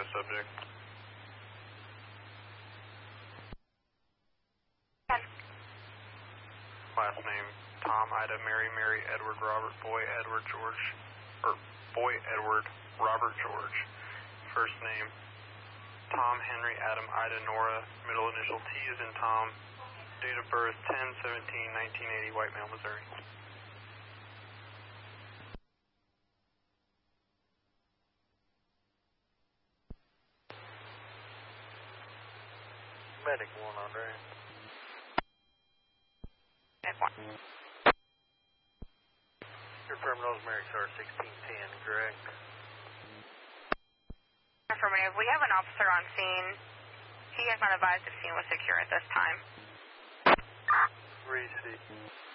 subject. Last name, Tom, Ida, Mary, Mary, Edward, Robert, Boy, Edward, George, or Boy, Edward, Robert, George. First name, Tom, Henry, Adam, Ida, Nora, middle initial T is in Tom. Date of birth, 10/17/1980, White Male, Missouri. Medic 1, Andre. Medic 1. Your firm Rosemary XR 1610, correct? Affirmative. We have an officer on scene. He has not advised if scene was secure at this time. Receipt.